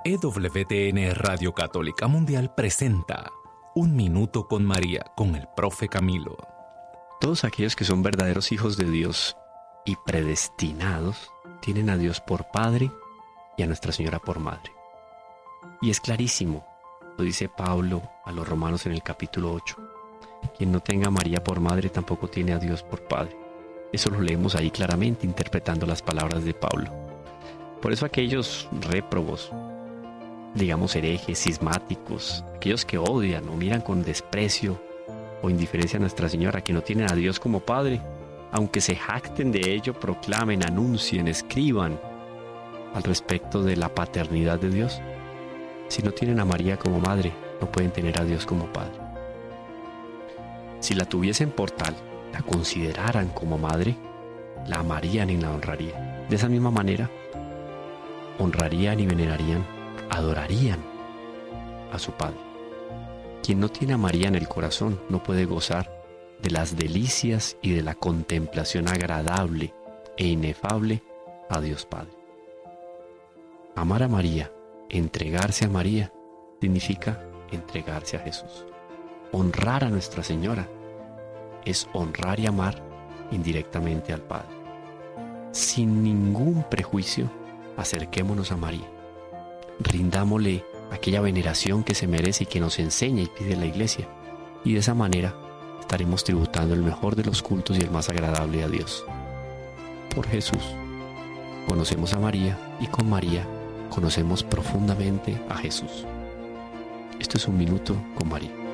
EWTN Radio Católica Mundial presenta Un Minuto con María con el Profe Camilo. Todos aquellos que son verdaderos hijos de Dios y predestinados tienen a Dios por Padre y a Nuestra Señora por Madre. Y es clarísimo, lo dice Pablo a los Romanos en el capítulo 8. Quien no tenga a María por Madre tampoco tiene a Dios por Padre. Eso lo leemos ahí claramente interpretando las palabras de Pablo. Por eso aquellos réprobos, digamos herejes, cismáticos, aquellos que odian o miran con desprecio o indiferencia a Nuestra Señora, que no tienen a Dios como Padre, aunque se jacten de ello, proclamen, anuncien, escriban al respecto de la paternidad de Dios. Si no tienen a María como Madre, no pueden tener a Dios como Padre. Si la tuviesen por tal, la consideraran como Madre, la amarían y la honrarían. De esa misma manera, honrarían y venerarían, adorarían a su Padre. Quien no tiene a María en el corazón no puede gozar de las delicias y de la contemplación agradable e inefable a Dios Padre. Amar a María, entregarse a María, significa entregarse a Jesús. Honrar a Nuestra Señora es honrar y amar indirectamente al Padre. Sin ningún prejuicio, acerquémonos a María. Rindámosle aquella veneración que se merece y que nos enseña y pide la Iglesia. Y de esa manera estaremos tributando el mejor de los cultos y el más agradable a Dios. Por Jesús, conocemos a María y con María conocemos profundamente a Jesús. Esto es Un Minuto con María.